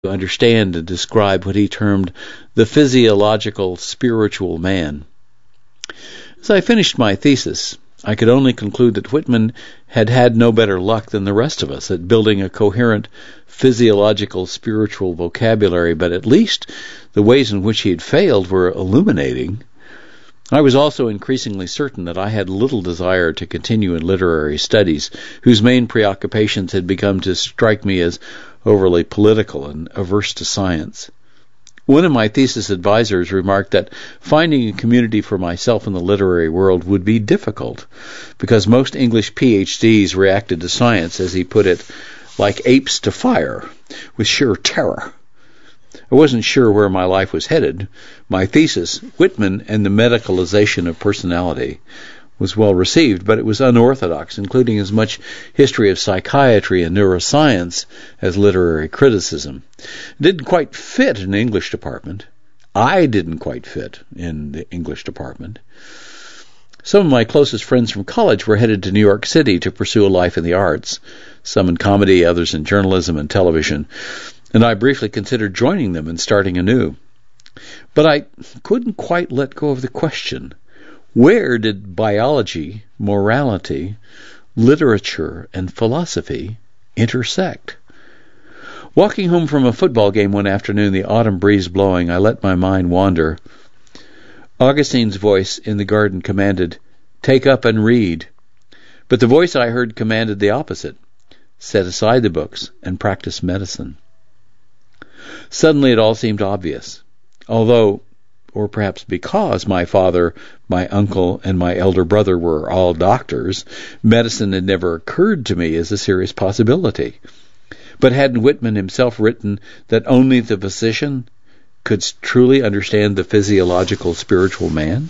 to understand and describe what he termed the physiological spiritual man. As I finished my thesis, I could only conclude that Whitman had had no better luck than the rest of us at building a coherent physiological spiritual vocabulary, but at least the ways in which he had failed were illuminating. I was also increasingly certain that I had little desire to continue in literary studies, whose main preoccupations had become to strike me as overly political and averse to science. One of my thesis advisors remarked that finding a community for myself in the literary world would be difficult, because most English PhDs reacted to science, as he put it, like apes to fire, with sheer terror. I wasn't sure where my life was headed. My thesis, Whitman and the Medicalization of Personality, was well received, but it was unorthodox, including as much history of psychiatry and neuroscience as literary criticism. It didn't quite fit in the English department. I didn't quite fit in the English department. Some of my closest friends from college were headed to New York City to pursue a life in the arts, some in comedy, others in journalism and television, and I briefly considered joining them and starting anew. But I couldn't quite let go of the question: where did biology, morality, literature, and philosophy intersect? Walking home from a football game one afternoon, the autumn breeze blowing, I let my mind wander. Augustine's voice in the garden commanded, "Take up and read." But the voice I heard commanded the opposite: set aside the books and practice medicine. Suddenly it all seemed obvious. Although, or perhaps because, my father, my uncle, and my elder brother were all doctors, medicine had never occurred to me as a serious possibility. But hadn't Whitman himself written that only the physician could truly understand the physiological spiritual man?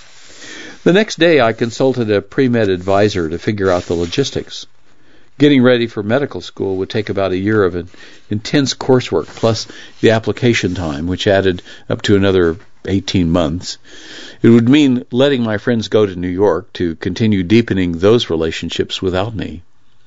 The next day I consulted a pre-med advisor to figure out the logistics. Getting ready for medical school would take about a year of intense coursework, plus the application time, which added up to another 18 months. It would mean letting my friends go to New York to continue deepening those relationships without me.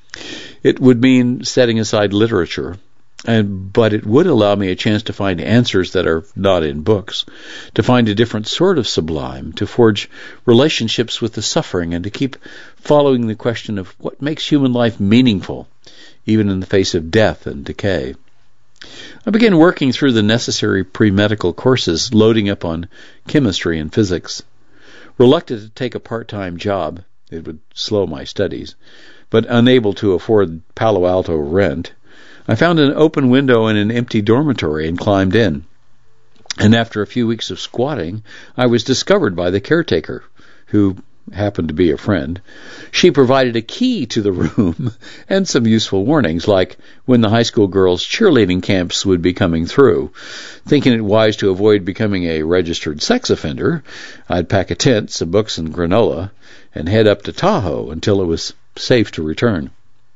It would mean setting aside literature, but it would allow me a chance to find answers that are not in books, to find a different sort of sublime, to forge relationships with the suffering, and to keep following the question of what makes human life meaningful, even in the face of death and decay. I began working through the necessary pre-medical courses, loading up on chemistry and physics. Reluctant to take a part-time job, it would slow my studies, but unable to afford Palo Alto rent, I found an open window in an empty dormitory and climbed in. And after a few weeks of squatting, I was discovered by the caretaker, who happened to be a friend. She provided a key to the room and some useful warnings, like when the high school girls' cheerleading camps would be coming through. Thinking it wise to avoid becoming a registered sex offender, I'd pack a tent, some books, and granola, and head up to Tahoe until it was safe to return.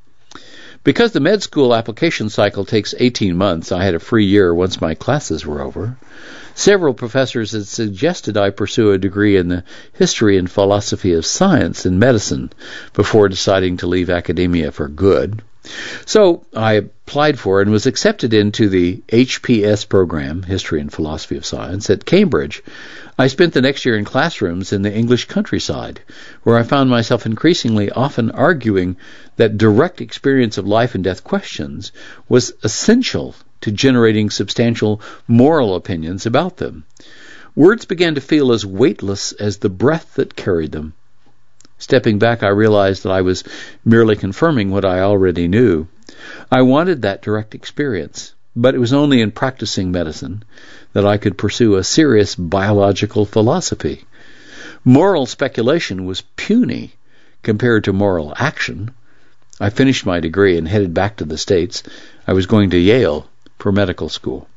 Because the med school application cycle takes 18 months, I had a free year once my classes were over. Several professors had suggested I pursue a degree in the history and philosophy of science and medicine before deciding to leave academia for good. So I applied for and was accepted into the HPS program, History and Philosophy of Science, at Cambridge. I spent the next year in classrooms in the English countryside, where I found myself increasingly often arguing that direct experience of life and death questions was essential to generating substantial moral opinions about them. Words began to feel as weightless as the breath that carried them. Stepping back, I realized that I was merely confirming what I already knew. I wanted that direct experience, but it was only in practicing medicine that I could pursue a serious biological philosophy. Moral speculation was puny compared to moral action. I finished my degree and headed back to the States. I was going to Yale for medical school.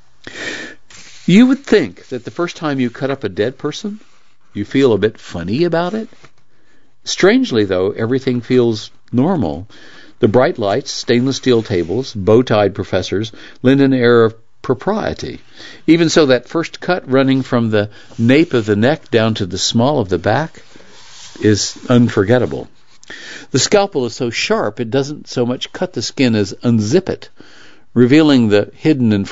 You would think that the first time you cut up a dead person, you feel a bit funny about it. Strangely, though, everything feels normal. The bright lights, stainless steel tables, bow-tied professors lend an air of propriety. Even so, that first cut running from the nape of the neck down to the small of the back is unforgettable. The scalpel is so sharp it doesn't so much cut the skin as unzip it, revealing the hidden and